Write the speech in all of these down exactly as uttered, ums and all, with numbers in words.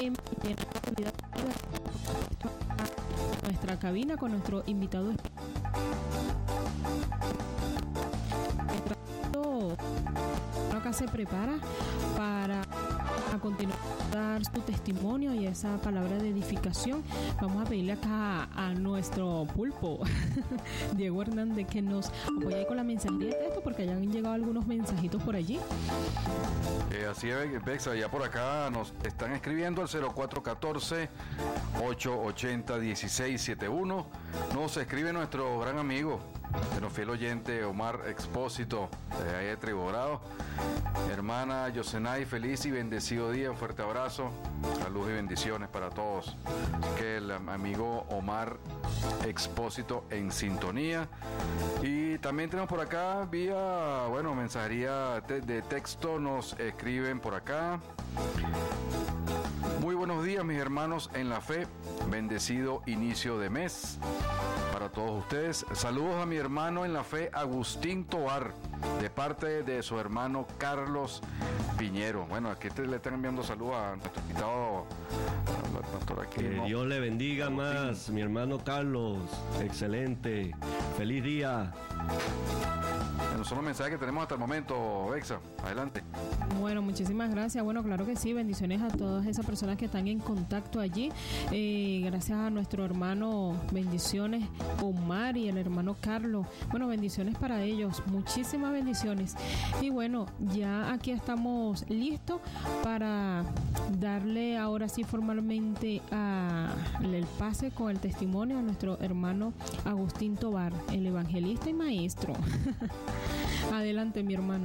nuestra cabina con nuestro invitado. Acá se prepara para a continuar dar su testimonio y esa palabra de edificación. Vamos a pedirle acá a, a nuestro pulpo Diego Hernández que nos apoye ahí con la mensajería de texto, porque ya han llegado algunos mensajitos por allí. Eh, así es, Bexa, ya por acá nos están escribiendo al cero cuatro uno cuatro, ocho ocho cero, uno seis siete uno. Nos escribe nuestro gran amigo, nuestro fiel oyente Omar Expósito, de ahí de Triborado. Hermana Yosenay, feliz y bendecido día, un fuerte abrazo, salud y bendiciones para todos. Así que el amigo Omar Expósito en sintonía. Y también tenemos por acá vía, bueno, mensajería de texto, nos escriben por acá. Muy buenos días, mis hermanos en la fe, bendecido inicio de mes para todos ustedes. Saludos a mi hermano en la fe, Agustín Tovar, de parte de su hermano Carlos Piñero. Bueno, aquí te, le están enviando saludos a nuestro invitado, al pastor aquí. Que ¿no? Dios le bendiga Agustín. Más, mi hermano Carlos. Excelente. Feliz día. Bueno, son los mensajes que tenemos hasta el momento, Exa. Adelante. Bueno, muchísimas gracias. Bueno, claro que sí, bendiciones a todas esas personas que están en contacto allí. Eh, gracias a nuestro hermano, bendiciones Omar y el hermano Carlos. Bueno, bendiciones para ellos, muchísimas bendiciones. Y bueno, ya aquí estamos listos para darle ahora sí formalmente a, el pase con el testimonio a nuestro hermano Agustín Tovar, el evangelista y maestro. Adelante, mi hermano.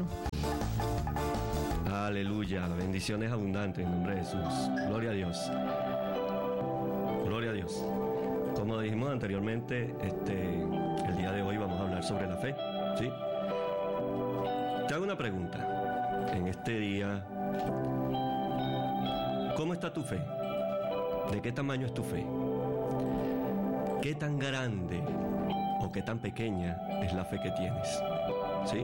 Aleluya, bendiciones abundantes en nombre de Jesús. Gloria a Dios. Gloria a Dios. Como dijimos anteriormente, este, el día de hoy vamos a hablar sobre la fe, ¿sí? Te hago una pregunta. En este día, ¿cómo está tu fe? ¿De qué tamaño es tu fe? ¿Qué tan grande o qué tan pequeña es la fe que tienes? ¿Sí?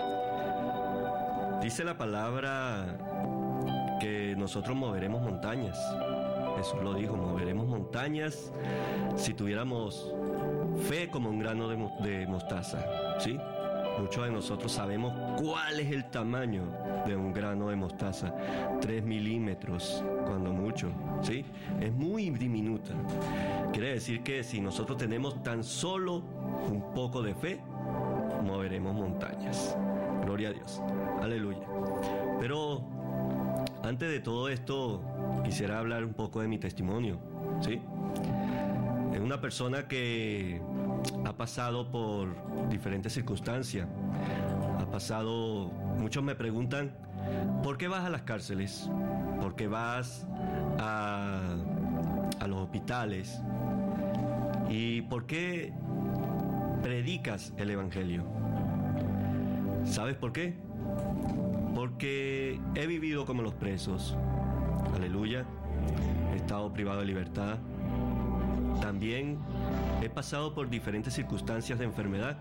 Dice la palabra que nosotros moveremos montañas. Jesús lo dijo, moveremos montañas si tuviéramos fe como un grano de, mo- de mostaza, ¿sí? Muchos de nosotros sabemos cuál es el tamaño de un grano de mostaza. Tres milímetros, cuando mucho, ¿sí? Es muy diminuta. Quiere decir que si nosotros tenemos tan solo un poco de fe, moveremos montañas. Gloria a Dios. Aleluya. Pero antes de todo esto, quisiera hablar un poco de mi testimonio, ¿sí? Es una persona que ha pasado por diferentes circunstancias. Ha pasado, muchos me preguntan, ¿por qué vas a las cárceles? ¿Por qué vas a, a los hospitales? ¿Y por qué predicas el evangelio? ¿Sabes por qué? Porque he vivido como los presos. Aleluya. He estado privado de libertad. También he pasado por diferentes circunstancias de enfermedad,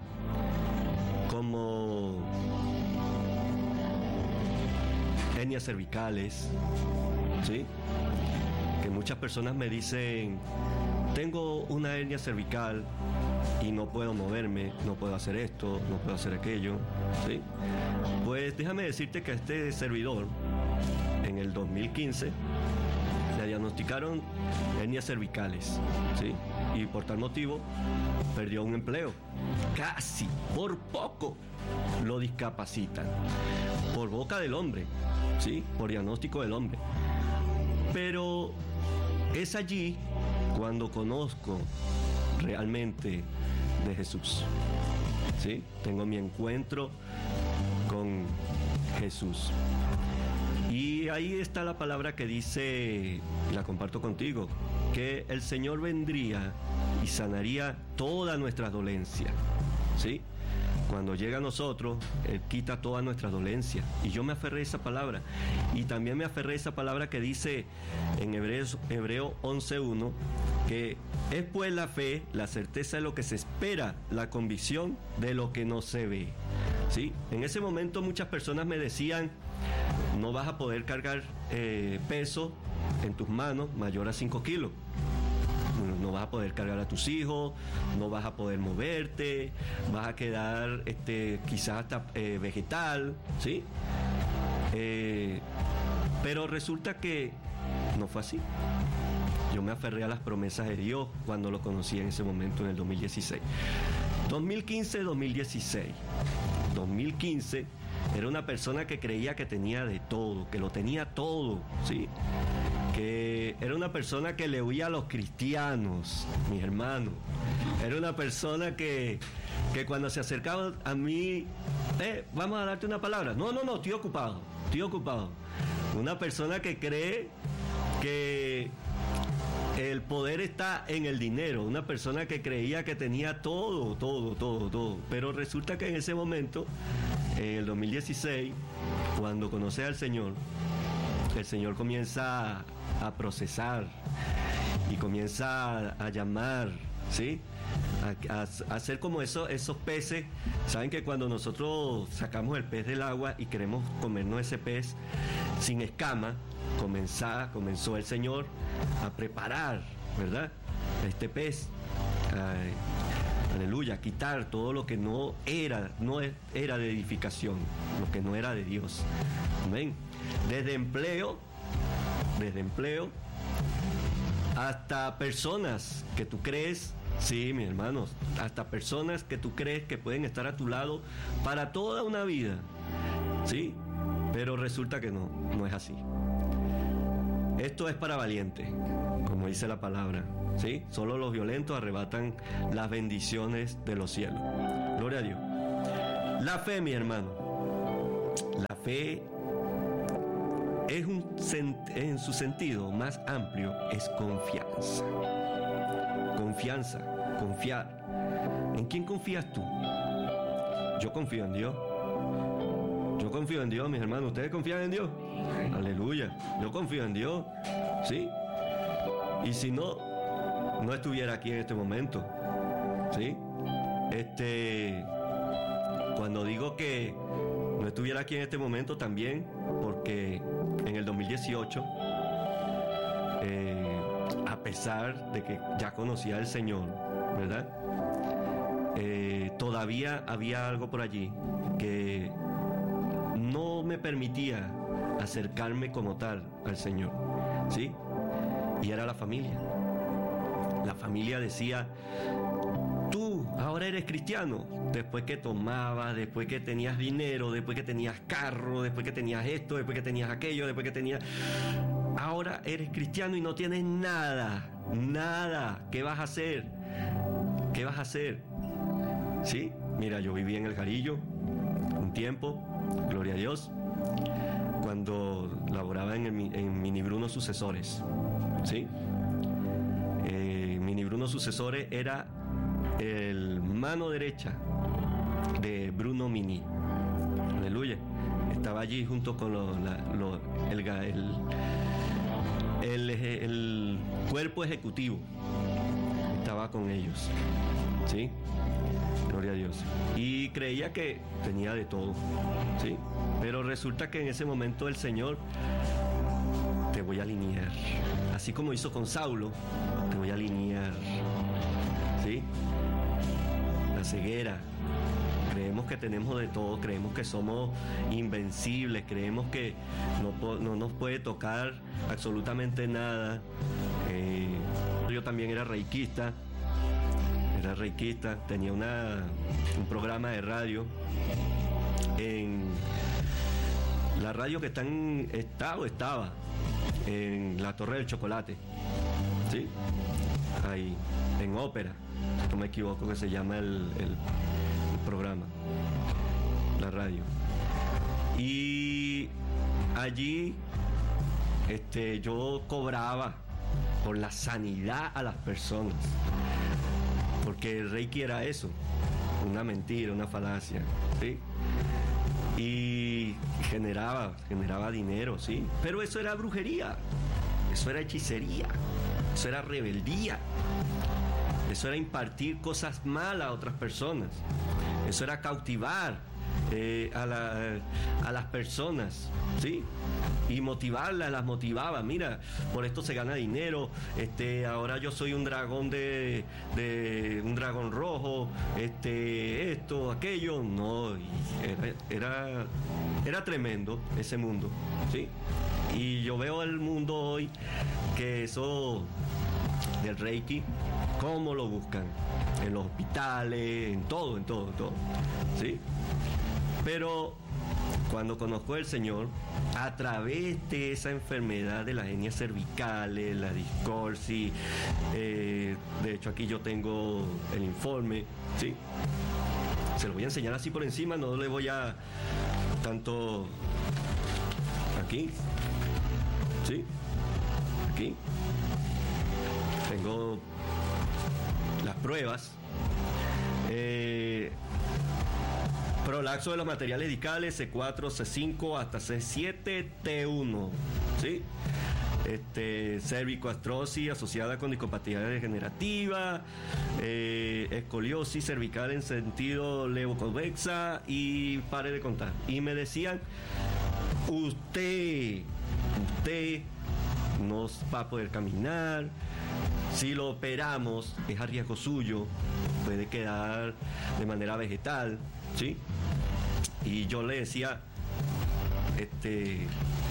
como hernias cervicales, ¿sí? Que muchas personas me dicen, tengo una hernia cervical y no puedo moverme, no puedo hacer esto, no puedo hacer aquello, ¿sí? Pues déjame decirte que a este servidor, en el dos mil quince, le diagnosticaron hernias cervicales, ¿sí? Y por tal motivo perdió un empleo. Casi, por poco, lo discapacitan. Por boca del hombre, ¿sí? Por diagnóstico del hombre. Pero es allí cuando conozco realmente de Jesús, ¿sí? Tengo mi encuentro con Jesús. Y ahí está la palabra que dice, y la comparto contigo, que el Señor vendría y sanaría toda nuestra dolencia, ¿sí? Cuando llega a nosotros, Él quita toda nuestra dolencia. Y yo me aferré a esa palabra. Y también me aferré a esa palabra que dice en Hebreos, Hebreo once uno, que es pues la fe, la certeza de lo que se espera, la convicción de lo que no se ve, ¿sí? En ese momento muchas personas me decían, no vas a poder cargar eh, peso en tus manos mayor a cinco kilos. No vas a poder cargar a tus hijos, no vas a poder moverte, vas a quedar este, quizás hasta eh, vegetal, ¿sí? Eh, pero resulta que no fue así. Yo me aferré a las promesas de Dios cuando lo conocí en ese momento, en el dos mil dieciséis. dos mil quince, dos mil dieciséis. dos mil quince era una persona que creía que tenía de todo, que lo tenía todo, ¿sí? Que era una persona que le huía a los cristianos, mis hermanos. Era una persona que, que cuando se acercaba a mí, eh, vamos a darte una palabra. No, no, no, estoy ocupado, estoy ocupado. Una persona que cree que el poder está en el dinero. Una persona que creía que tenía todo, todo, todo, todo. Pero resulta que en ese momento, en el dos mil dieciséis, cuando conoce al Señor, el Señor comienza a, a procesar y comienza a, a llamar, ¿sí? A, a, a hacer como eso, esos peces. Saben que cuando nosotros sacamos el pez del agua y queremos comernos ese pez sin escama, comenzá, comenzó el Señor a preparar, ¿verdad?, este pez. Ay, aleluya, quitar todo lo que no era, no era de edificación, lo que no era de Dios. Amén. Desde empleo, desde empleo, hasta personas que tú crees, sí, mis hermanos, hasta personas que tú crees que pueden estar a tu lado para toda una vida, sí, pero resulta que no, no es así. Esto es para valientes, como dice la palabra, ¿sí? Solo los violentos arrebatan las bendiciones de los cielos. Gloria a Dios. La fe, mi hermano, la fe es un en su sentido más amplio, es confianza. Confianza, confiar. ¿En quién confías tú? Yo confío en Dios. Yo confío en Dios, mis hermanos. ¿Ustedes confían en Dios? Aleluya. Yo confío en Dios, ¿sí? Y si no, no estuviera aquí en este momento, ¿sí? Este, cuando digo que no estuviera aquí en este momento también, porque en el dos mil dieciocho, eh, a pesar de que ya conocía al Señor, ¿verdad? Eh, todavía había algo por allí que no me permitía acercarme como tal al Señor, ¿sí? Y era la familia. La familia decía: tú ahora eres cristiano, después que tomabas, después que tenías dinero, después que tenías carro, después que tenías esto, después que tenías aquello, después que tenías... Ahora eres cristiano y no tienes nada, nada. ¿Qué vas a hacer? ¿Qué vas a hacer? ¿Sí? Mira, yo viví en el Jarillo un tiempo, gloria a Dios, cuando laboraba en, el, en Mini Bruno Sucesores, ¿sí? Eh, Mini Bruno Sucesores era el mano derecha de Bruno Mini. Aleluya. Estaba allí junto con lo, la, lo, el, el, el, el cuerpo ejecutivo. Estaba con ellos, ¿sí? Gloria a Dios. Y creía que tenía de todo, ¿sí? Pero resulta que en ese momento el Señor: te voy a alinear. Así como hizo con Saulo, te voy a alinear, ¿sí? La ceguera. Creemos que tenemos de todo, creemos que somos invencibles, creemos que no, no nos puede tocar absolutamente nada. Eh, yo también era reikista, era reikista, tenía una, un programa de radio en la radio que está en, está o estaba en la Torre del Chocolate, ¿sí? Ahí, en Ópera, no me equivoco que se llama el, el, el programa, la radio. Y allí este, yo cobraba por la sanidad a las personas, porque el Reiki era eso, una mentira, una falacia, ¿sí? Y generaba, generaba dinero, sí, pero eso era brujería, eso era hechicería, eso era rebeldía, eso era impartir cosas malas a otras personas, eso era cautivar, eh, a, la, a las personas, ¿sí? Y motivarlas, las motivaba. Mira, por esto se gana dinero. Este, ahora yo soy un dragón de, de un dragón rojo. Este, esto, aquello. No, era, era, era tremendo ese mundo, ¿sí? Y yo veo el mundo hoy que eso del Reiki, cómo lo buscan en los hospitales, en todo, en todo, en todo, ¿sí? Pero cuando conozco al Señor, a través de esa enfermedad de las hernias cervicales, la discorsi, eh, de hecho aquí yo tengo el informe, ¿sí? Se lo voy a enseñar así por encima, no le voy a tanto aquí, ¿sí? Aquí tengo las pruebas. Eh, prolaxo de los materiales discales C cuatro, C cinco hasta C siete, T uno, ¿sí? Este, cervicoartrosis asociada con discapacidad degenerativa, eh, escoliosis cervical en sentido levoconvexa y pare de contar. Y me decían, usted, usted no va a poder caminar, si lo operamos es a riesgo suyo, puede quedar de manera vegetal, ¿sí? Y yo le decía, este,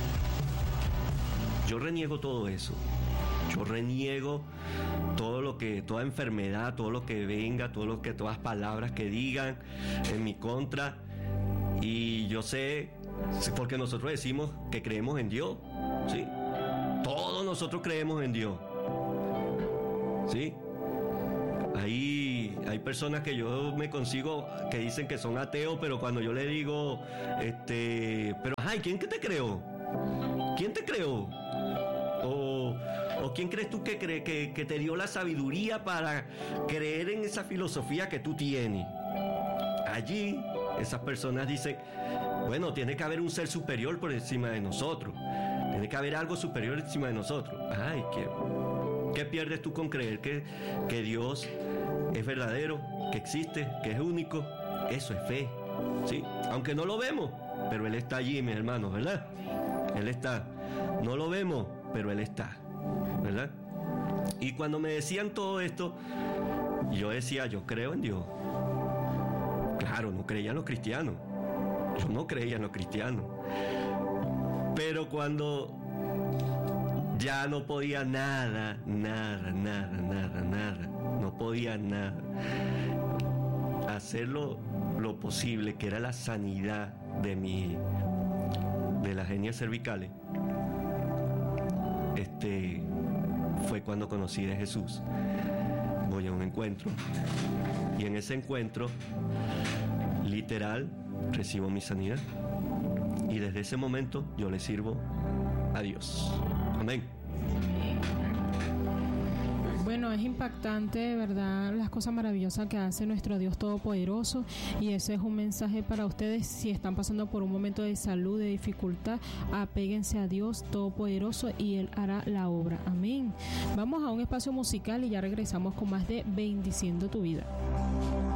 yo reniego todo eso, yo reniego todo lo que, toda enfermedad, todo lo que venga, todo lo que, todas palabras que digan en mi contra. Y yo sé, porque nosotros decimos que creemos en Dios, ¿sí? Todos nosotros creemos en Dios, ¿sí? Ahí hay personas que yo me consigo que dicen que son ateos, pero cuando yo le digo, este, pero ay, ¿quién que te creó? ¿Quién te creó? O, o ¿quién crees tú que, cree, que, que te dio la sabiduría para creer en esa filosofía que tú tienes? Allí esas personas dicen, bueno, tiene que haber un ser superior por encima de nosotros, tiene que haber algo superior encima de nosotros. Ay, ¿qué, qué pierdes tú con creer que, que Dios es verdadero, que existe, que es único? Eso es fe, ¿sí? Aunque no lo vemos, pero Él está allí, mis hermanos, ¿verdad? Él está, no lo vemos, pero Él está, ¿verdad? Y cuando me decían todo esto, yo decía, yo creo en Dios. Claro, no creía en los cristianos, yo no creía en los cristianos, pero cuando ya no podía nada, nada, nada, nada, nada, no podía nada, hacer lo, lo posible, que era la sanidad de mi, de las hernias cervicales, este, fue cuando conocí de Jesús. Voy a un encuentro, y en ese encuentro, literal, recibo mi sanidad, y desde ese momento yo le sirvo a Dios. Amén. Bueno, es impactante, ¿verdad?, las cosas maravillosas que hace nuestro Dios Todopoderoso, y ese es un mensaje para ustedes. Si están pasando por un momento de salud, de dificultad, apéguense a Dios Todopoderoso y Él hará la obra. Amén. Vamos a un espacio musical y ya regresamos con más de Bendiciendo tu Vida.